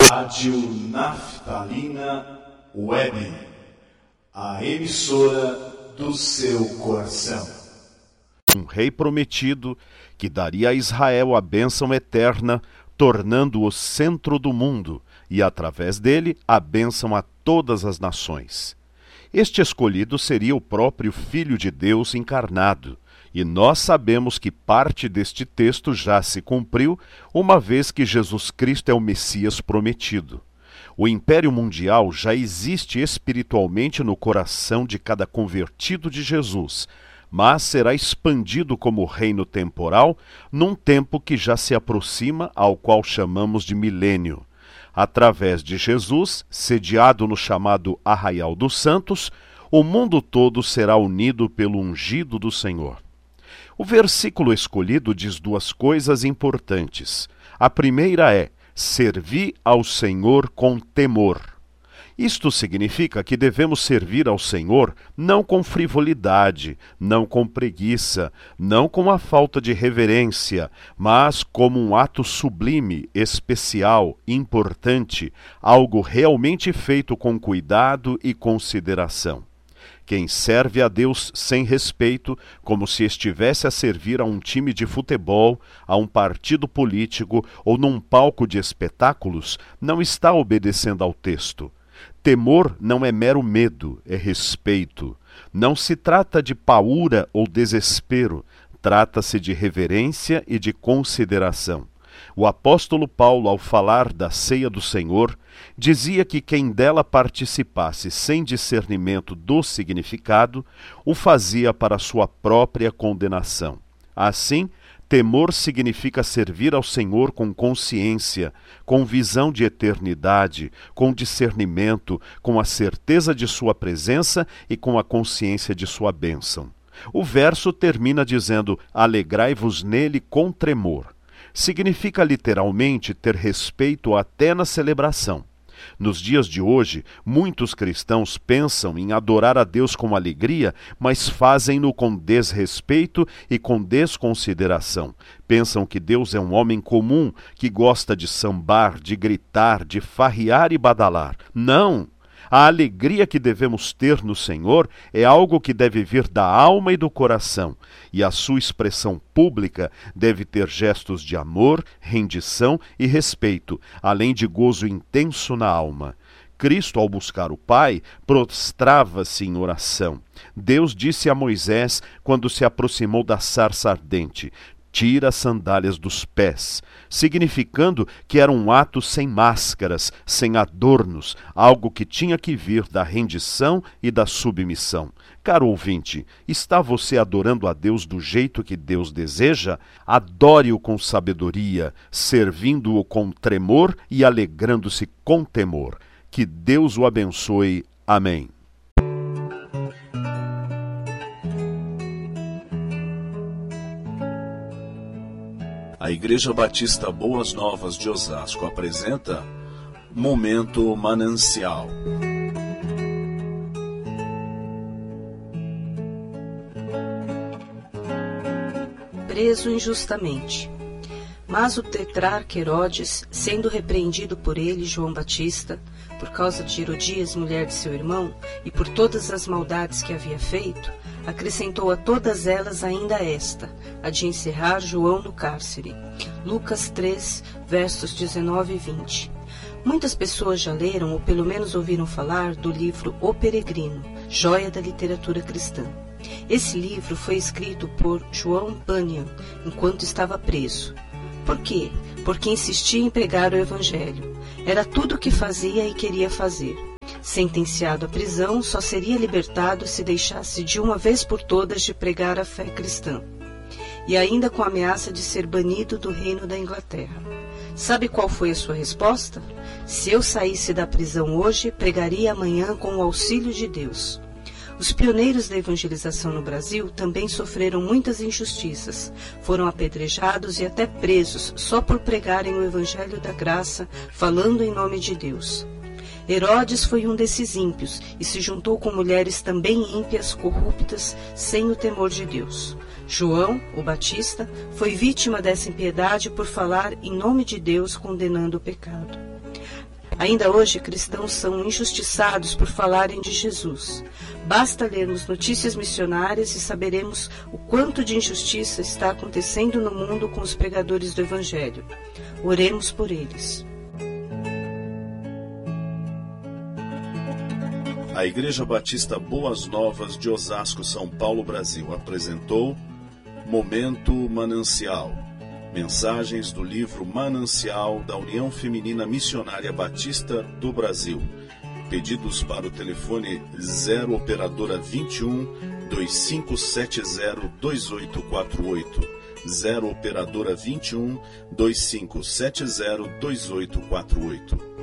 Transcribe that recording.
Rádio Naftalina Web, a emissora do seu coração. Um rei prometido que daria a Israel a bênção eterna, tornando-o centro do mundo, e através dele a bênção a todas as nações. Este escolhido seria o próprio Filho de Deus encarnado, e nós sabemos que parte deste texto já se cumpriu, uma vez que Jesus Cristo é o Messias prometido. O Império Mundial já existe espiritualmente no coração de cada convertido de Jesus, mas será expandido como reino temporal num tempo que já se aproxima, ao qual chamamos de milênio. Através de Jesus, sediado no chamado Arraial dos Santos, o mundo todo será unido pelo ungido do Senhor. O versículo escolhido diz duas coisas importantes. A primeira é: servir ao Senhor com temor. Isto significa que devemos servir ao Senhor não com frivolidade, não com preguiça, não com a falta de reverência, mas como um ato sublime, especial, importante, algo realmente feito com cuidado e consideração. Quem serve a Deus sem respeito, como se estivesse a servir a um time de futebol, a um partido político ou num palco de espetáculos, não está obedecendo ao texto. Temor não é mero medo, é respeito. Não se trata de paúra ou desespero, trata-se de reverência e de consideração. O apóstolo Paulo, ao falar da ceia do Senhor, dizia que quem dela participasse sem discernimento do significado, o fazia para sua própria condenação. Assim, temor significa servir ao Senhor com consciência, com visão de eternidade, com discernimento, com a certeza de sua presença e com a consciência de sua bênção. O verso termina dizendo: alegrai-vos nele com tremor. Significa literalmente ter respeito até na celebração. Nos dias de hoje, muitos cristãos pensam em adorar a Deus com alegria, mas fazem-no com desrespeito e com desconsideração. Pensam que Deus é um homem comum, que gosta de sambar, de gritar, de farrear e badalar. Não! A alegria que devemos ter no Senhor é algo que deve vir da alma e do coração, e a sua expressão pública deve ter gestos de amor, rendição e respeito, além de gozo intenso na alma. Cristo, ao buscar o Pai, prostrava-se em oração. Deus disse a Moisés, quando se aproximou da sarça ardente: tira as sandálias dos pés, significando que era um ato sem máscaras, sem adornos, algo que tinha que vir da rendição e da submissão. Caro ouvinte, está você adorando a Deus do jeito que Deus deseja? Adore-o com sabedoria, servindo-o com tremor e alegrando-se com temor. Que Deus o abençoe. Amém. A Igreja Batista Boas Novas de Osasco apresenta Momento Manancial. Preso injustamente. Mas o tetrarca Herodes, sendo repreendido por ele, João Batista, por causa de Herodias, mulher de seu irmão, e por todas as maldades que havia feito, acrescentou a todas elas ainda esta, a de encerrar João no cárcere. Lucas 3, versos 19 e 20. Muitas pessoas já leram ou pelo menos ouviram falar do livro O Peregrino, joia da literatura cristã. Esse livro foi escrito por João Bunyan enquanto estava preso. Por quê? Porque insistia em pregar o Evangelho. Era tudo o que fazia e queria fazer. Sentenciado à prisão, só seria libertado se deixasse de uma vez por todas de pregar a fé cristã. E ainda com a ameaça de ser banido do reino da Inglaterra. Sabe qual foi a sua resposta? Se eu saísse da prisão hoje, pregaria amanhã com o auxílio de Deus. Os pioneiros da evangelização no Brasil também sofreram muitas injustiças, foram apedrejados e até presos só por pregarem o Evangelho da Graça, falando em nome de Deus. Herodes foi um desses ímpios e se juntou com mulheres também ímpias, corruptas, sem o temor de Deus. João, o Batista, foi vítima dessa impiedade por falar em nome de Deus, condenando o pecado. Ainda hoje, cristãos são injustiçados por falarem de Jesus. Basta lermos notícias missionárias e saberemos o quanto de injustiça está acontecendo no mundo com os pregadores do Evangelho. Oremos por eles. A Igreja Batista Boas Novas de Osasco, São Paulo, Brasil, apresentou Momento Manancial. Mensagens do livro Manancial da União Feminina Missionária Batista do Brasil. Pedidos para o telefone 0 operadora 21 2570 2848. 0 operadora 21 2570 2848.